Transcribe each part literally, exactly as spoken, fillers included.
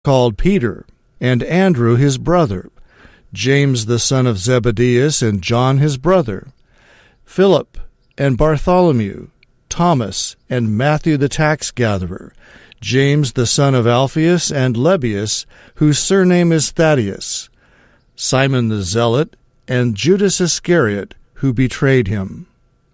called Peter, and Andrew his brother, James the son of Zebedee, and John his brother, Philip and Bartholomew, Thomas and Matthew the tax gatherer, James the son of Alphaeus, and Lebbaeus, whose surname is Thaddeus, Simon the zealot, and Judas Iscariot, who betrayed him.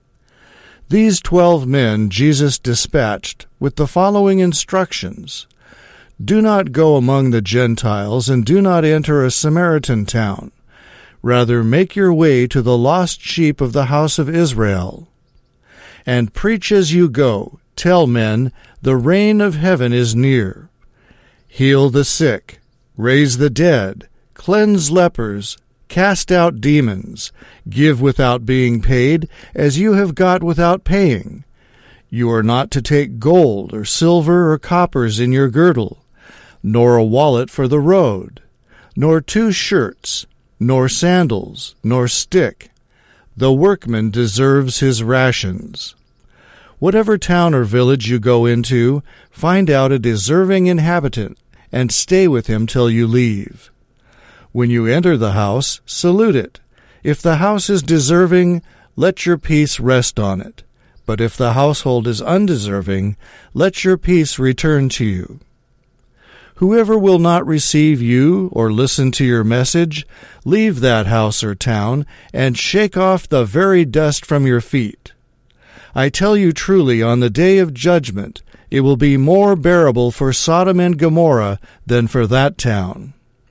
These twelve men Jesus dispatched with the following instructions: Do not go among the Gentiles, and do not enter a Samaritan town. Rather, make your way to the lost sheep of the house of Israel. And preach as you go. Tell men, the reign of heaven is near. Heal the sick, raise the dead, cleanse lepers, cast out demons, give without being paid, as you have got without paying. You are not to take gold or silver or coppers in your girdle, nor a wallet for the road, nor two shirts, nor sandals, nor stick. The workman deserves his rations. Whatever town or village you go into, find out a deserving inhabitant, and stay with him till you leave. When you enter the house, salute it. If the house is deserving, let your peace rest on it. But if the household is undeserving, let your peace return to you. Whoever will not receive you or listen to your message, leave that house or town, and shake off the very dust from your feet. I tell you truly, on the day of judgment, it will be more bearable for Sodom and Gomorrah than for that town.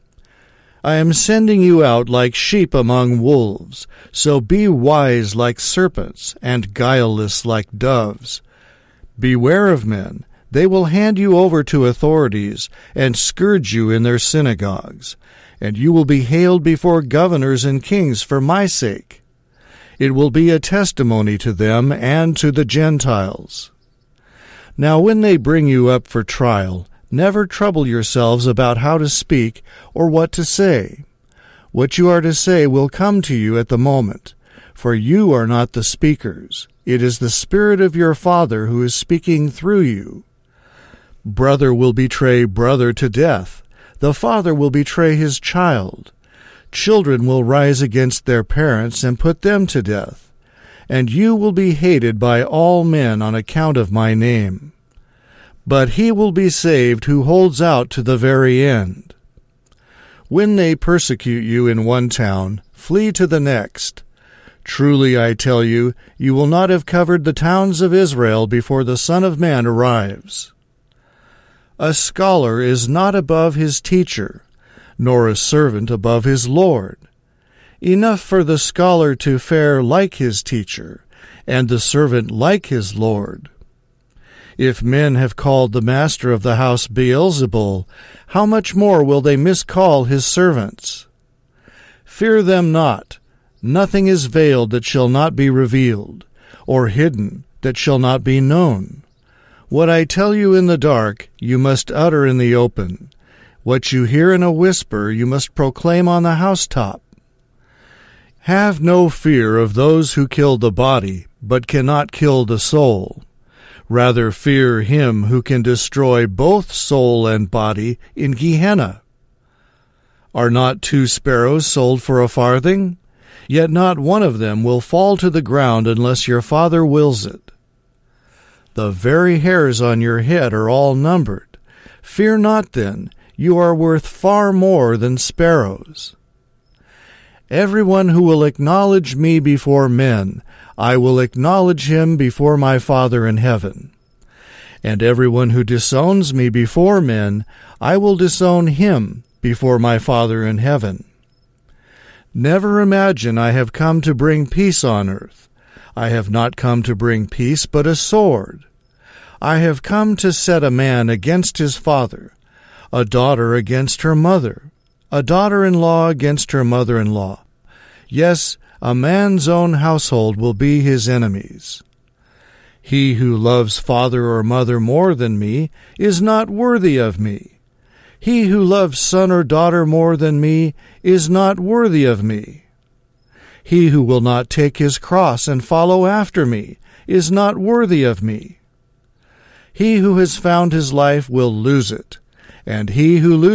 I am sending you out like sheep among wolves, so be wise like serpents and guileless like doves. Beware of men. They will hand you over to authorities and scourge you in their synagogues, and you will be haled before governors and kings for my sake. It will be a testimony to them and to the Gentiles. Now when they bring you up for trial, never trouble yourselves about how to speak or what to say. What you are to say will come to you at the moment, for you are not the speakers. It is the Spirit of your Father who is speaking through you. Brother will betray brother to death. The father will betray his child. Children will rise against their parents and put them to death. And you will be hated by all men on account of my name. But he will be saved who holds out to the very end. When they persecute you in one town, flee to the next. Truly I tell you, you will not have covered the towns of Israel before the Son of Man arrives. A scholar is not above his teacher, nor a servant above his Lord. Enough for the scholar to fare like his teacher, and the servant like his Lord. If men have called the master of the house Beelzebul, how much more will they miscall his servants? Fear them not. Nothing is veiled that shall not be revealed, or hidden that shall not be known. What I tell you in the dark, you must utter in the open. What you hear in a whisper, you must proclaim on the housetop. Have no fear of those who kill the body, but cannot kill the soul. Rather fear him who can destroy both soul and body in Gehenna. Are not two sparrows sold for a farthing? Yet not one of them will fall to the ground unless your Father wills it. The very hairs on your head are all numbered. Fear not then, you are worth far more than sparrows. Everyone who will acknowledge me before men, I will acknowledge him before my Father in heaven. And everyone who disowns me before men, I will disown him before my Father in heaven. Never imagine I have come to bring peace on earth. I have not come to bring peace, but a sword. I have come to set a man against his father, a daughter against her mother, a daughter-in-law against her mother-in-law. Yes, a man's own household will be his enemies. He who loves father or mother more than me is not worthy of me. He who loves son or daughter more than me is not worthy of me. He who will not take his cross and follow after me is not worthy of me. He who has found his life will lose it, and he who loses